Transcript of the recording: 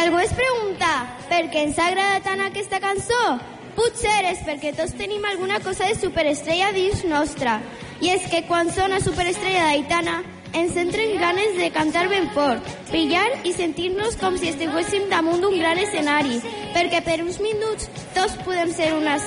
algú es pregunta per què ens agrada tant aquesta cançó, potser és perquè tots tenim alguna cosa de superestrella dins nostra. I és que quan sona Superestrella d'Aitana ens entren ganes de cantar ben fort, brillar i sentir-nos com si estiguéssim damunt d'un gran escenari, perquè per uns minuts tots podem ser una